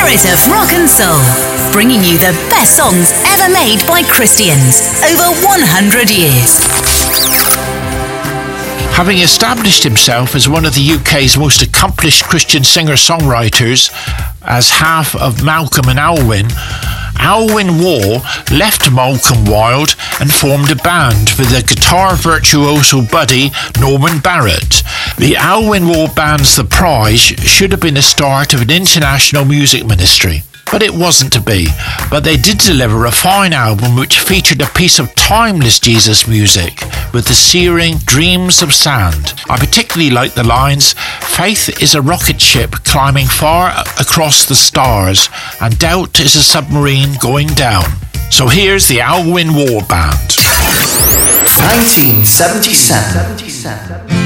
spirit of rock and soul, bringing you the best songs ever made by Christians over 100 years. Having established himself as one of the UK's most accomplished Christian singer-songwriters as half of Malcolm and Alwyn, Alwyn Wall left Malcolm Wild and formed a band with their guitar virtuoso buddy Norman Barrett. The Alwyn Wall band's The Prize should have been the start of an international music ministry, but it wasn't to be. But they did deliver a fine album which featured a piece of timeless Jesus music with the searing Dreams of Sand. I particularly like the lines, "Faith is a rocket ship climbing far across the stars, and doubt is a submarine going down." So here's the Alwyn Wall Band. 1977.